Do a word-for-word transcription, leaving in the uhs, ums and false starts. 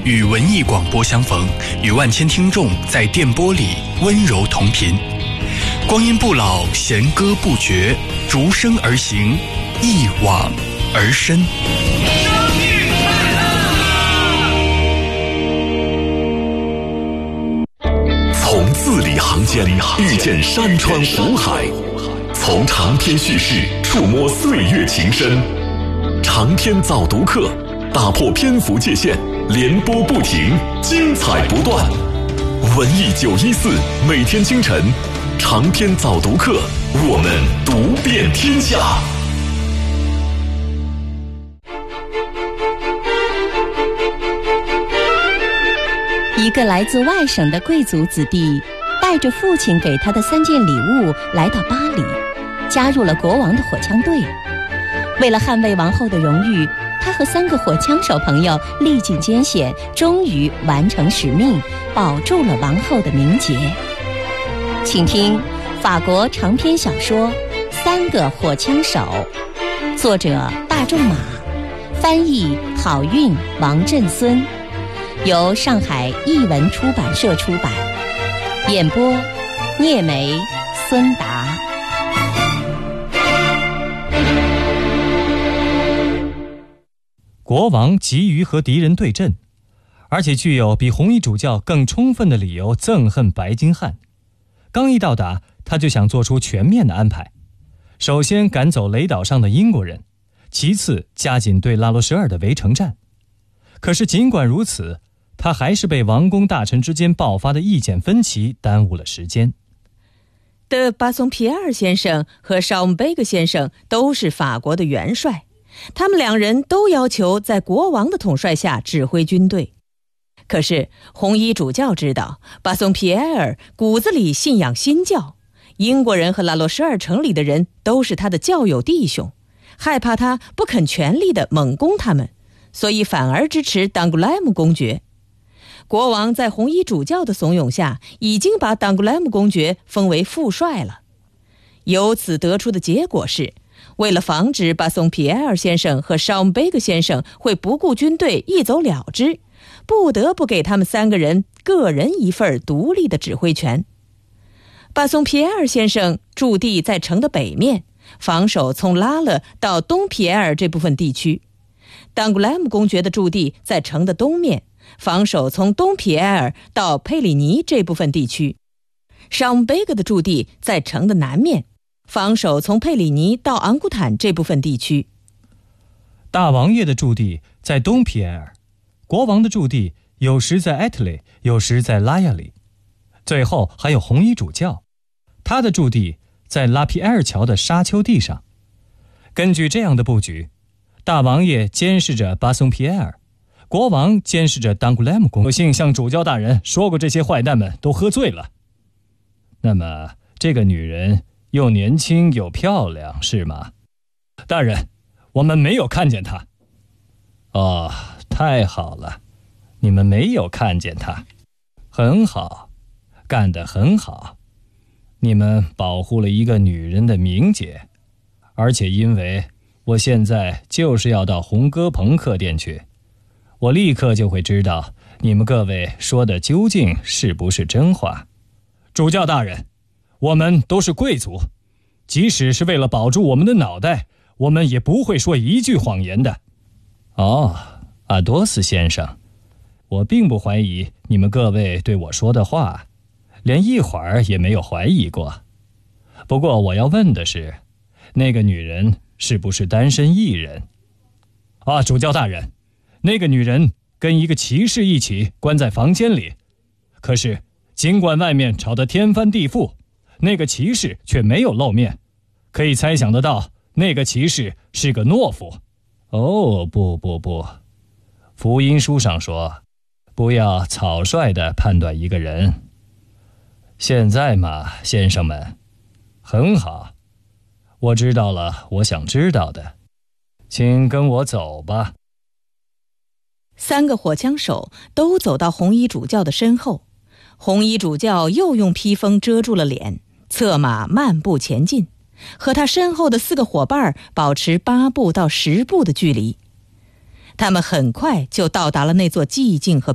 与文艺广播相逢，与万千听众在电波里温柔同频。光阴不老，弦歌不绝，逐声而行，一往而深。 从字里行间遇见山川湖海，从长篇叙事触摸岁月情深。长篇早读课，打破篇幅界限，连播不停，精彩不断。文艺九一四，每天清晨，长篇早读课，我们读遍天下。 一个来自外省的贵族子弟，带着父亲给他的三件礼物来到巴黎，加入了国王的火枪队。为了捍卫王后的荣誉，他和三个火枪手朋友历尽艰险，终于完成使命，保住了王后的名节。请听法国长篇小说《三个火枪手》，作者大仲马，翻译郝韵、王振孙，由上海译文出版社出版，演播聂梅、孙达。 国王急于和敌人对阵，而且具有比红衣主教更充分的理由憎恨白金汉。刚一到达，他就想做出全面的安排，首先赶走雷岛上的英国人，其次加紧对拉罗什尔的围城战。可是尽管如此，他还是被王公大臣之间爆发的意见分歧耽误了时间。 德巴松皮埃尔先生和绍姆贝格先生都是法国的元帅，他们两人都要求在国王的统帅下指挥军队。可是红衣主教知道巴松皮埃尔骨子里信仰新教，英国人和拉罗什尔城里的人都是他的教友弟兄，害怕他不肯全力地猛攻他们，所以反而支持当古莱姆公爵。国王在红衣主教的怂恿下，已经把当古莱姆公爵封为副帅了。由此得出的结果是，为了防止巴松皮埃尔先生和绍姆贝格先生会不顾军队一走了之，不得不给他们三个人个人一份独立的指挥权。巴松皮埃尔先生驻地在城的北面，防守从拉勒到东皮埃尔这部分地区；当古莱姆公爵的驻地在城的东面，防守从东皮埃尔到佩里尼这部分地区；绍姆贝格的驻地在城的南面，防守从佩里尼到昂古坦这部分地区。 大王爷的驻地在东皮埃尔，国王的驻地有时在埃特雷，有时在拉亚里，最后还有红衣主教，他的驻地在拉皮埃尔桥的沙丘地上。根据这样的布局，大王爷监视着巴松皮埃尔，国王监视着当古莱姆公爵。有幸向主教大人说过，这些坏蛋们都喝醉了。那么这个女人又年轻又漂亮，是吗？大人，我们没有看见她。哦，太好了，你们没有看见她，很好，干得很好。你们保护了一个女人的名节，而且因为我现在就是要到红歌朋克店去，我立刻就会知道你们各位说的究竟是不是真话。主教大人，我们都是贵族，即使是为了保住我们的脑袋，我们也不会说一句谎言的。哦，阿多斯先生，我并不怀疑你们各位对我说的话，连一会儿也没有怀疑过。不过我要问的是，那个女人是不是单身一人？啊，主教大人，那个女人跟一个骑士一起关在房间里，可是尽管外面吵得天翻地覆，那个骑士却没有露面，可以猜想得到，那个骑士是个懦夫。哦，不不不，福音书上说，不要草率地判断一个人。现在嘛，先生们，很好，我知道了我想知道的，请跟我走吧。 三个火枪手都走到红衣主教的身后，红衣主教又用披风遮住了脸，策马漫步前进，和他身后的四个伙伴保持八步到十步的距离。他们很快就到达了那座寂静和